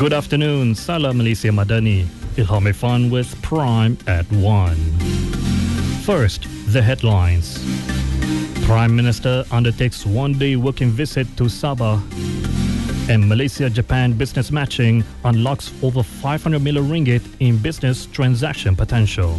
Good afternoon, Salam Malaysia Madani. Ilham Irfan with Prime at 1. First, the headlines. Prime Minister undertakes one-day working visit to Sabah. And Malaysia-Japan business matching unlocks over 500 million ringgit in business transaction potential.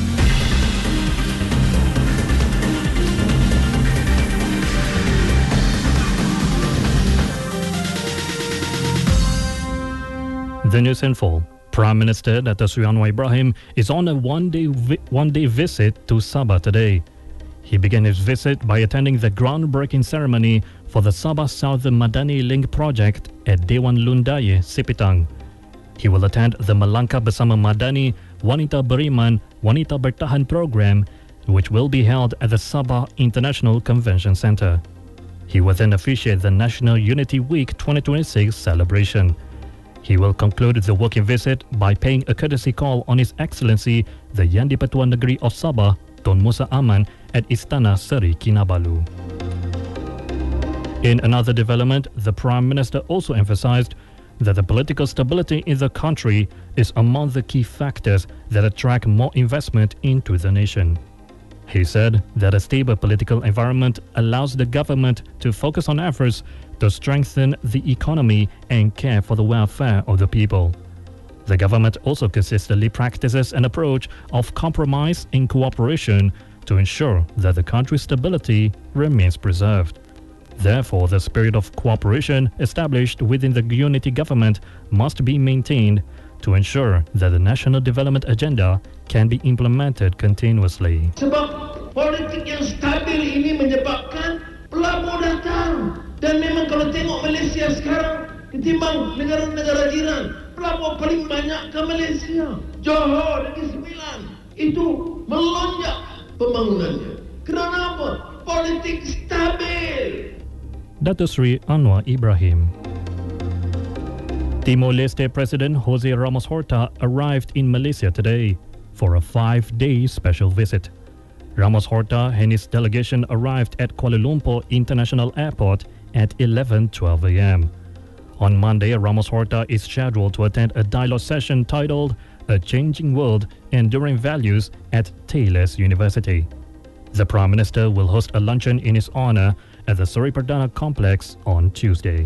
The news in full. Prime Minister Dato' Sri Anwar Ibrahim is on a one-day visit to Sabah today. He began his visit by attending the groundbreaking ceremony for the Sabah Southern Madani Link project at Dewan Lundaye, Sipitang. He will attend the Melangkah Bersama Madani Wanita Beriman Wanita Bertahan program, which will be held at the Sabah International Convention Centre. He will then officiate the National Unity Week 2026 celebration. He will conclude the working visit by paying a courtesy call on His Excellency the Yang di-Pertua Negeri of Sabah, Tun Musa Aman, at Istana Seri Kinabalu. In another development, the Prime Minister also emphasized that the political stability in the country is among the key factors that attract more investment into the nation. He said that a stable political environment allows the government to focus on efforts to strengthen the economy and care for the welfare of the people. The government also consistently practices an approach of compromise and cooperation to ensure that the country's stability remains preserved. Therefore, the spirit of cooperation established within the unity government must be maintained to ensure that the national development agenda can be implemented continuously. Sebab politik yang stabil ini menyebabkan pelabur datang. Dan memang kalau tengok Malaysia sekarang, ketimbang negara-negara jiran, pelabur paling banyak ke Malaysia. Johor Negeri Sembilan itu melonjak pembangunannya. Kenapa? Politik stabil. Dato' Sri Anwar Ibrahim. Timor-Leste President Jose Ramos Horta arrived in Malaysia today for a 5-day special visit. Ramos Horta and his delegation arrived at Kuala Lumpur International Airport at 11:12 a.m. On Monday, Ramos Horta is scheduled to attend a dialogue session titled A Changing World, Enduring Values at Taylor's University. The Prime Minister will host a luncheon in his honor at the Seri Perdana complex on Tuesday.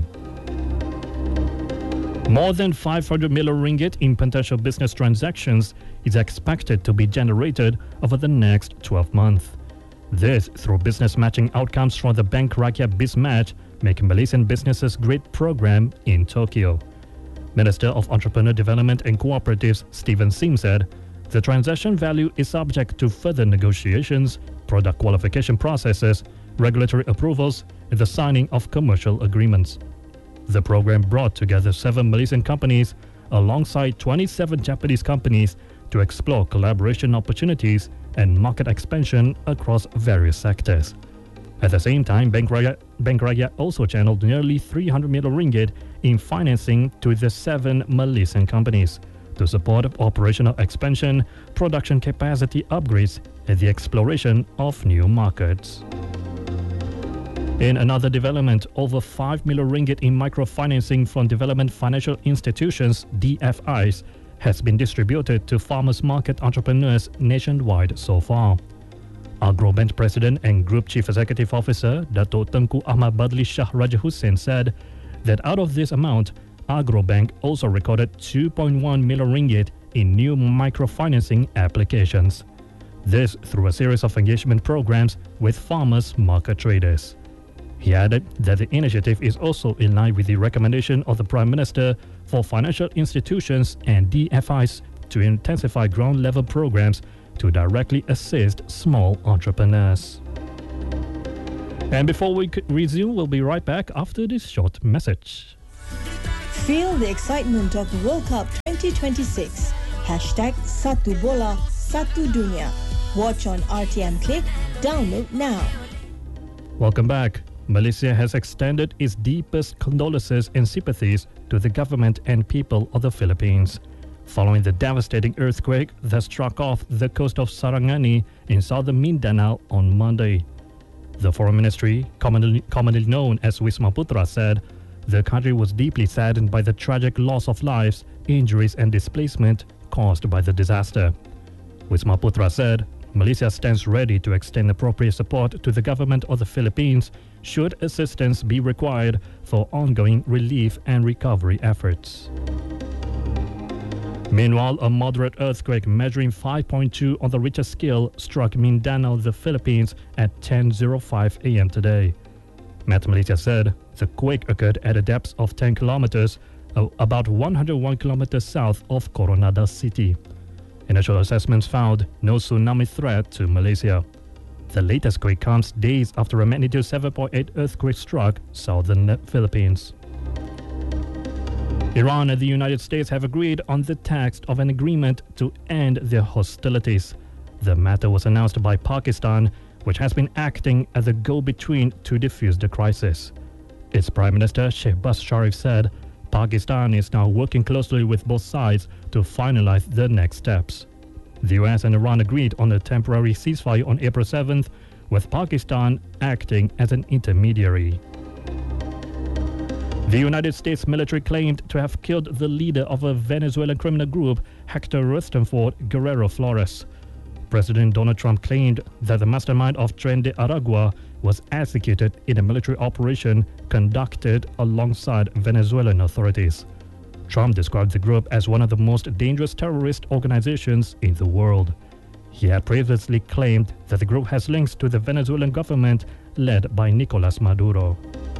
More than 500 million ringgit in potential business transactions is expected to be generated over the next 12 months. This through business matching outcomes from the Bank Rakyat BizMatch, Making Malaysian Businesses Great program in Tokyo. Minister of Entrepreneur Development and Cooperatives Stephen Sim said the transaction value is subject to further negotiations, product qualification processes, regulatory approvals, and the signing of commercial agreements. The program brought together 7 Malaysian companies alongside 27 Japanese companies to explore collaboration opportunities and market expansion across various sectors. At the same time, Bank Rakyat also channeled nearly 300 million ringgit in financing to the 7 Malaysian companies to support operational expansion, production capacity upgrades, and the exploration of new markets. In another development, over 5 million ringgit in microfinancing from development financial institutions, DFIs, has been distributed to farmers market entrepreneurs nationwide so far. Agrobank President and Group Chief Executive Officer Dato' Tengku Ahmad Badli Shah Raja Hussein said that out of this amount, Agrobank also recorded 2.1 million ringgit in new microfinancing applications. This through a series of engagement programs with farmers market traders. He added that the initiative is also in line with the recommendation of the Prime Minister for financial institutions and DFIs to intensify ground-level programs to directly assist small entrepreneurs. And before we resume, we'll be right back after this short message. Feel the excitement of World Cup 2026. #Satu Bola, Satu Dunia. Watch on RTM Click. Download now. Welcome back. Malaysia has extended its deepest condolences and sympathies to the government and people of the Philippines, following the devastating earthquake that struck off the coast of Sarangani in southern Mindanao on Monday. The Foreign Ministry, commonly known as Wisma Putra, said the country was deeply saddened by the tragic loss of lives, injuries and displacement caused by the disaster. Wisma Putra said, Malaysia stands ready to extend appropriate support to the government of the Philippines should assistance be required for ongoing relief and recovery efforts. Meanwhile, a moderate earthquake measuring 5.2 on the Richter scale struck Mindanao, the Philippines at 10:05 a.m. today. Met Malaysia said the quake occurred at a depth of 10 kilometers, about 101 kilometers south of Coronado City. Initial assessments found no tsunami threat to Malaysia. The latest quake comes days after a magnitude 7.8 earthquake struck southern Philippines. Iran and the United States have agreed on the text of an agreement to end their hostilities. The matter was announced by Pakistan, which has been acting as a go-between to defuse the crisis. Its Prime Minister Shehbaz Sharif said Pakistan is now working closely with both sides to finalize the next steps. The US and Iran agreed on a temporary ceasefire on April 7th, with Pakistan acting as an intermediary. The United States military claimed to have killed the leader of a Venezuelan criminal group, Hector Rostenford Guerrero Flores. President Donald Trump claimed that the mastermind of Tren de Aragua was executed in a military operation conducted alongside Venezuelan authorities. Trump described the group as one of the most dangerous terrorist organizations in the world. He had previously claimed that the group has links to the Venezuelan government led by Nicolas Maduro.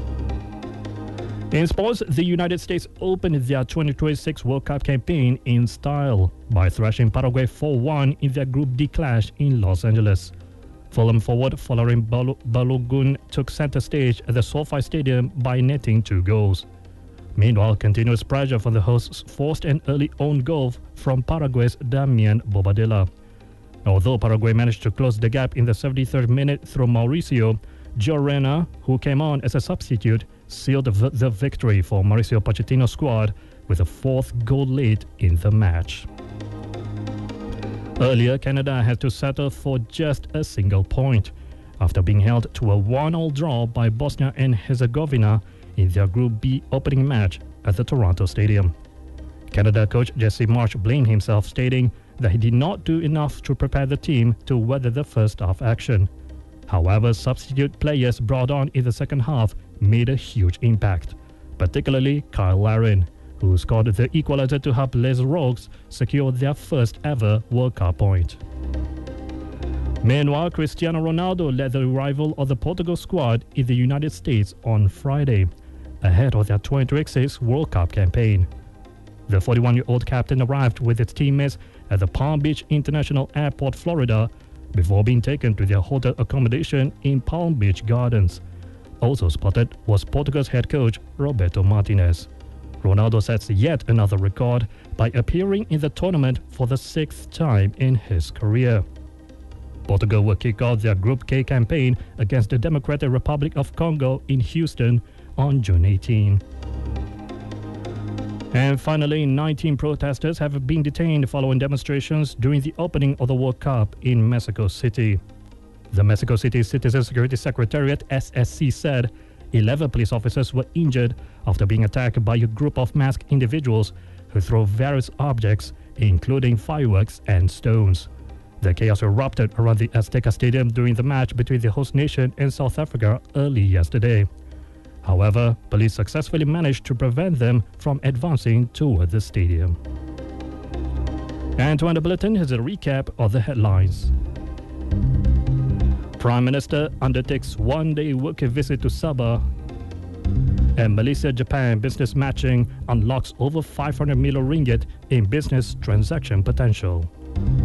In sports, the United States opened their 2026 World Cup campaign in style by thrashing Paraguay 4-1 in their Group D clash in Los Angeles. Fulham forward Folarin Balogun took center stage at the SoFi Stadium by netting 2 goals. Meanwhile, continuous pressure from the hosts forced an early own goal from Paraguay's Damian Bobadilla. Although Paraguay managed to close the gap in the 73rd minute through Mauricio, Joe Reyna, who came on as a substitute, sealed the victory for Mauricio Pochettino's squad with a 4th goal lead in the match. Earlier, Canada had to settle for just a single point after being held to a 1-1 draw by Bosnia and Herzegovina in their Group B opening match at the Toronto Stadium. Canada coach Jesse Marsch blamed himself, stating that he did not do enough to prepare the team to weather the first half action. However, substitute players brought on in the second half made a huge impact, particularly Kyle Larin, who scored the equalizer to help Les Rogues secure their first ever World Cup point. Meanwhile, Cristiano Ronaldo led the arrival of the Portugal squad in the United States on Friday, ahead of their 2026 World Cup campaign. The 41-year-old captain arrived with his teammates at the Palm Beach International Airport, Florida, before being taken to their hotel accommodation in Palm Beach Gardens. Also spotted was Portugal's head coach Roberto Martinez. Ronaldo sets yet another record by appearing in the tournament for the 6th time in his career. Portugal will kick off their Group K campaign against the Democratic Republic of Congo in Houston on June 18. And finally, 19 protesters have been detained following demonstrations during the opening of the World Cup in Mexico City. The Mexico City Citizen Security Secretariat (SSC) said 11 police officers were injured after being attacked by a group of masked individuals who threw various objects, including fireworks and stones. The chaos erupted around the Azteca Stadium during the match between the host nation and South Africa early yesterday. However, police successfully managed to prevent them from advancing toward the stadium. And to end the bulletin, here's a recap of the headlines. Prime Minister undertakes one-day working visit to Sabah. And Malaysia-Japan business matching unlocks over 500 million ringgit in business transaction potential.